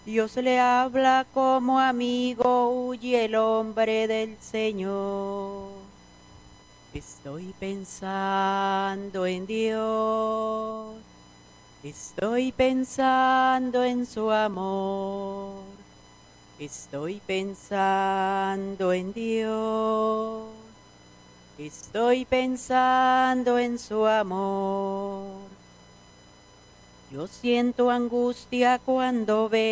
Dios le habla como amigo, huye el hombre del Señor. Estoy pensando en Dios, estoy pensando en su amor, estoy pensando en Dios, estoy pensando en su amor. Yo siento angustia cuando veo